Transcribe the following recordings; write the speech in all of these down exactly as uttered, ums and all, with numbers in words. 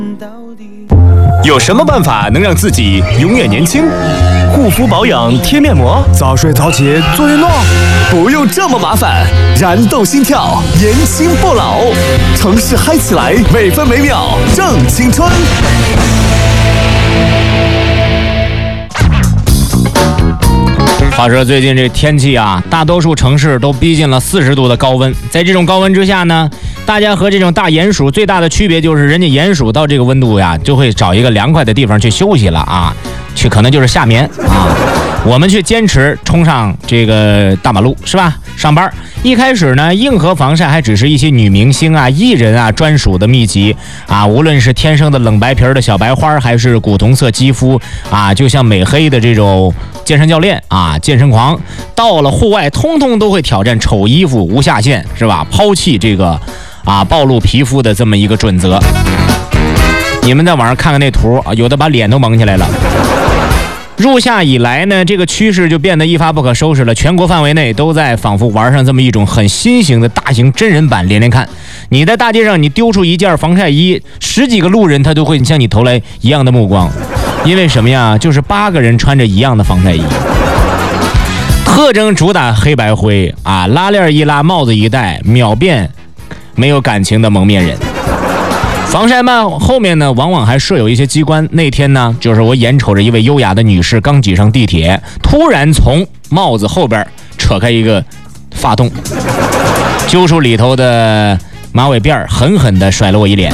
有什么办法能让自己永远年轻？ 护肤保养贴面膜，早睡早起做运动， 不用这么麻烦，燃动心跳，年轻不老，城市嗨起来，每分每秒正青春。 话说最近这天气啊，大多数城市都逼近了四十度的高温。在这种高温之下呢，大家和这种大鼹鼠最大的区别就是，人家鼹鼠到这个温度呀，就会找一个凉快的地方去休息了啊，去可能就是夏眠啊。我们却坚持冲上这个大马路，是吧？上班一开始呢，硬核防晒还只是一些女明星啊、艺人啊专属的秘籍啊。无论是天生的冷白皮的小白花，还是古铜色肌肤啊，就像美黑的这种健身教练啊、健身狂，到了户外，通通都会挑战丑衣服无下限，是吧？抛弃这个啊暴露皮肤的这么一个准则。你们在网上看看那图啊，有的把脸都蒙起来了。入夏以来呢，这个趋势就变得一发不可收拾了。全国范围内都在仿佛玩上这么一种很新型的大型真人版连连看。你在大街上，你丢出一件防晒衣，十几个路人他都会向你投来一样的目光，因为什么呀？就是八个人穿着一样的防晒衣。特征主打黑白灰啊，拉链一拉，帽子一戴，秒变没有感情的蒙面人。防晒帽后面呢，往往还设有一些机关。那天呢，就是我眼瞅着一位优雅的女士刚挤上地铁，突然从帽子后边扯开一个发洞，揪出里头的马尾辫，狠狠地甩了我一脸。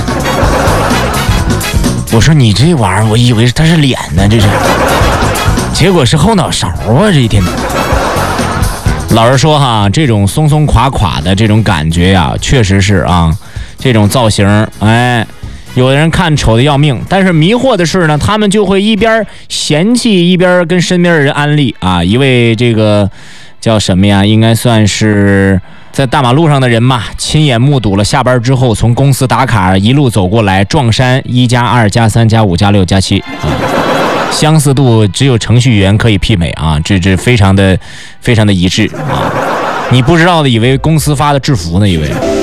我说你这玩意儿，我以为它是脸呢，这是，结果是后脑勺啊！这一天，老实说哈，这种松松垮垮的这种感觉呀，确实是啊。这种造型，哎，有的人看丑的要命，但是迷惑的是呢，他们就会一边嫌弃，一边跟身边的人安利啊。一位这个叫什么呀？应该算是在大马路上的人嘛，亲眼目睹了下班之后从公司打卡一路走过来，撞衫一加二加三加五加六加七啊，相似度只有程序员可以媲美啊，这这非常的非常的一致啊。你不知道的以为公司发的制服呢，以为。